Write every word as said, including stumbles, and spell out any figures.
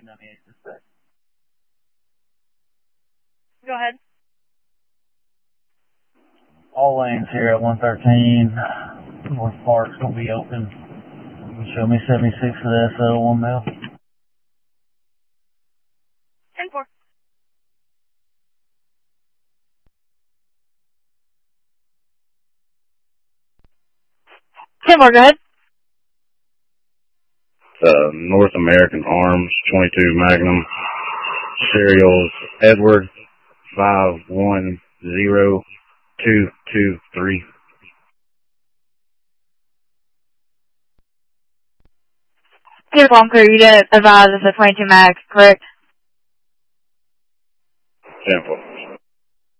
ninety-eight suspect. Go ahead. All lanes here at one thirteen. North Park's going to be open. You can show me seventy-six for the S O, one mil. ten four. ten four, go ahead. Uh, North American Arms, twenty-two Magnum, serials Edward five one zero two two three. Uniform crew, you did advise it's a twenty-two mag, correct? ten four.